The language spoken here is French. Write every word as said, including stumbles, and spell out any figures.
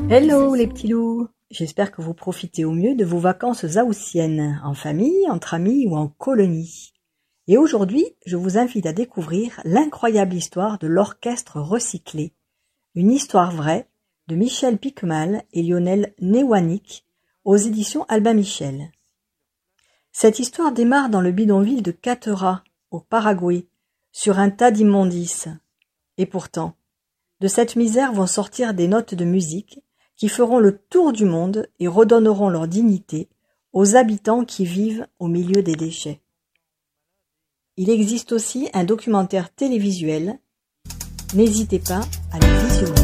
Hello les petits loups, j'espère que vous profitez au mieux de vos vacances haussiennes, en famille, entre amis ou en colonie. Et aujourd'hui, je vous invite à découvrir l'incroyable histoire de l'orchestre recyclé, une histoire vraie de Michel Piquemal et Lionel Néouannick aux éditions Albin Michel. Cette histoire démarre dans le bidonville de Catera, au Paraguay, sur un tas d'immondices. Et pourtant, de cette misère vont sortir des notes de musique qui feront le tour du monde et redonneront leur dignité aux habitants qui vivent au milieu des déchets. Il existe aussi un documentaire télévisuel. N'hésitez pas à le